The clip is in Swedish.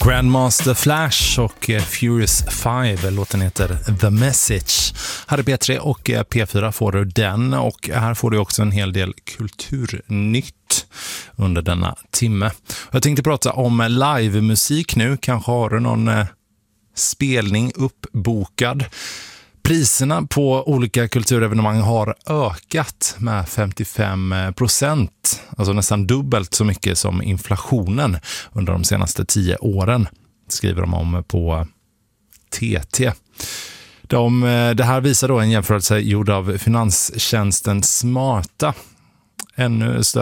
Grandmaster Flash och Furious 5, låten heter The Message. Här är P3 och P4 får du den, och här får du också en hel del kulturnytt under denna timme. Jag tänkte prata om livemusik nu. Kanske har du någon spelning uppbokad. Priserna på olika kulturevenemang har ökat med 55%, alltså nästan dubbelt så mycket som inflationen under de senaste 10 åren, skriver de om på TT. Det här visar då en jämförelse gjord av finanstjänsten Smarta. Ännu större